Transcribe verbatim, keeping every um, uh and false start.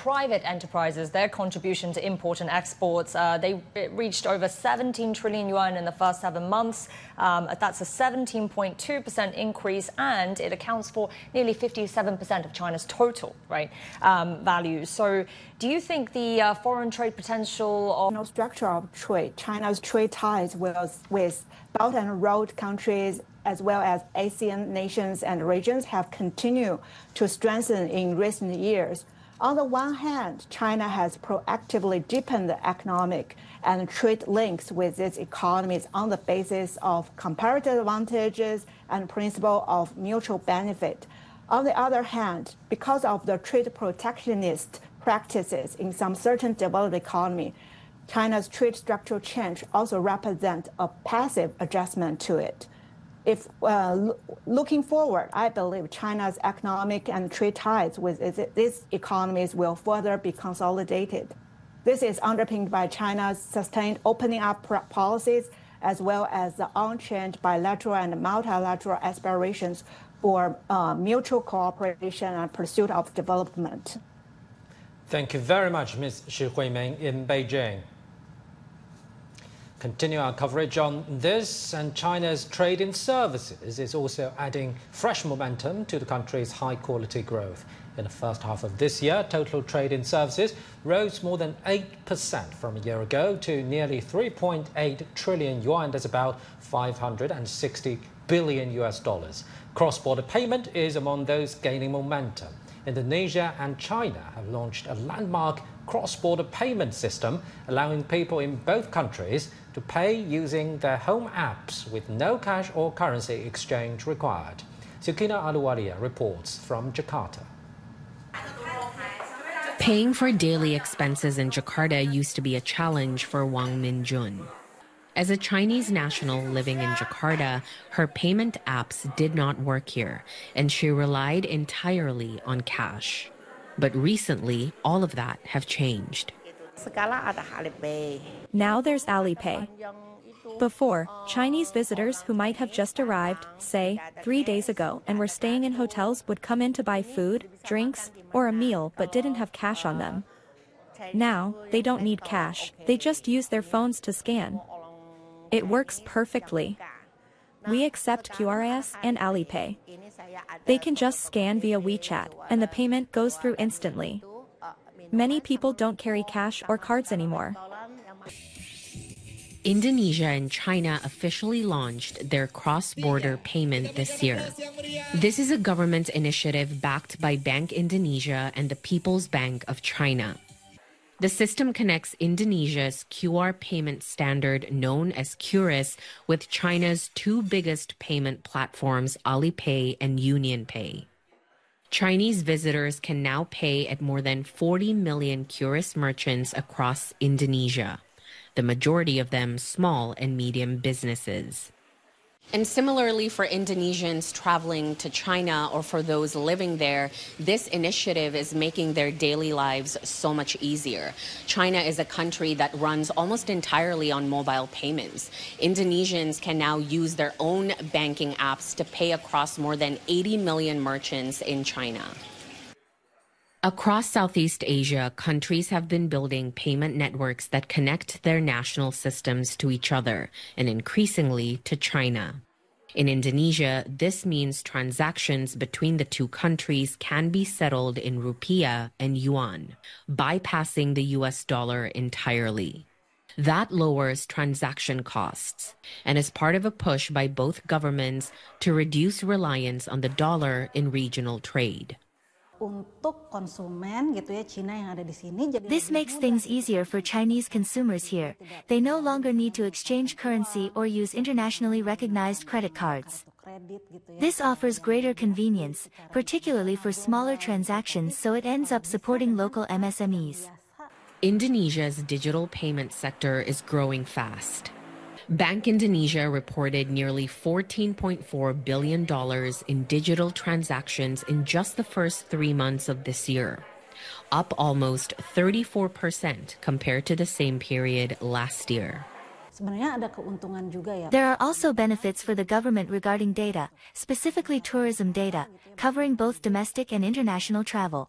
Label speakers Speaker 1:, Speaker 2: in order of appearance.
Speaker 1: private enterprises, their contribution to import and exports, uh, they reached over seventeen trillion yuan in the first seven months. Um, that's a seventeen point two percent increase, and it accounts for nearly fifty-seven percent of China's total right um, value. So, do you think the uh, foreign trade potential of
Speaker 2: no structure of trade, China's trade ties with, with Belt and Road countries, as well as ASEAN nations and regions, have continued to strengthen in recent years. On the one hand, China has proactively deepened the economic and trade links with its economies on the basis of comparative advantages and principle of mutual benefit. On the other hand, because of the trade protectionist practices in some certain developed economy, China's trade structural change also represents a passive adjustment to it. If uh, looking forward, I believe China's economic and trade ties with these economies will further be consolidated. This is underpinned by China's sustained opening up policies, as well as the unchanged bilateral and multilateral aspirations for uh, mutual cooperation and pursuit of development.
Speaker 3: Thank you very much, Miz Shi Huiming in Beijing. Continue our coverage on this, and China's trade in services is also adding fresh momentum to the country's high-quality growth. In the first half of this year, total trade in services rose more than eight percent from a year ago to nearly three point eight trillion yuan. That's about five hundred sixty billion U S dollars. Cross-border payment is among those gaining momentum. Indonesia and China have launched a landmark cross-border payment system, allowing people in both countries to pay using their home apps with no cash or currency exchange required. Sukina Aluwalia reports from Jakarta.
Speaker 4: Paying for daily expenses in Jakarta used to be a challenge for Wang Minjun. As a Chinese national living in Jakarta, her payment apps did not work here, and she relied entirely on cash. But recently, all of that have changed.
Speaker 5: Now there's Alipay. Before, Chinese visitors who might have just arrived, say, three days ago and were staying in hotels would come in to buy food, drinks, or a meal but didn't have cash on them. Now, they don't need cash, they just use their phones to scan. It works perfectly. We accept Q R S and Alipay. They can just scan via WeChat, and the payment goes through instantly. Many people don't carry cash or cards anymore.
Speaker 4: Indonesia and China officially launched their cross-border payment this year. This is a government initiative backed by Bank Indonesia and the People's Bank of China. The system connects Indonesia's Q R payment standard known as QRIS with China's two biggest payment platforms, Alipay and UnionPay. Chinese visitors can now pay at more than forty million QRIS merchants across Indonesia, the majority of them small and medium businesses.
Speaker 6: And similarly for Indonesians traveling to China or for those living there, this initiative is making their daily lives so much easier. China is a country that runs almost entirely on mobile payments. Indonesians can now use their own banking apps to pay across more than eighty million merchants in China.
Speaker 4: Across Southeast Asia, countries have been building payment networks that connect their national systems to each other, and increasingly to China. In Indonesia, this means transactions between the two countries can be settled in rupiah and yuan, bypassing the U S dollar entirely. That lowers transaction costs and is part of a push by both governments to reduce reliance on the dollar in regional trade.
Speaker 7: This makes things easier for Chinese consumers here. They no longer need to exchange currency or use internationally recognized credit cards. This offers greater convenience, particularly for smaller transactions, so it ends up supporting local M S M Es.
Speaker 4: Indonesia's digital payment sector is growing fast. Bank Indonesia reported nearly fourteen point four billion dollars in digital transactions in just the first three months of this year, up almost thirty-four percent compared to the same period last year.
Speaker 7: There are also benefits for the government regarding data, specifically tourism data, covering both domestic and international travel.